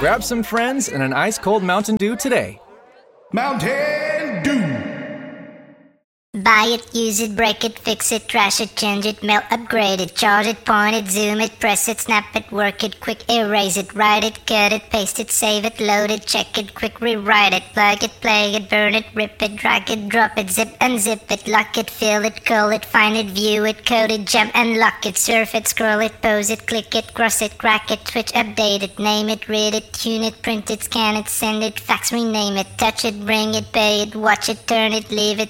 Grab some friends and an ice-cold Mountain Dew today. Mountain Dew. Buy it, use it, break it, fix it, trash it, change it, melt, upgrade it, charge it, point it, zoom it, press it, snap it, work it, quick erase it, write it, cut it, paste it, save it, load it, check it, quick rewrite it, plug it, play it, burn it, rip it, drag it, drop it, zip unzip it, lock it, fill it, curl it, find it, view it, code it, jump and lock it, surf it, scroll it, pose it, click it, cross it, crack it, switch, update it, name it, read it, tune it, print it, scan it, send it, fax, rename it, touch it, bring it, pay it, watch it, turn it, leave it,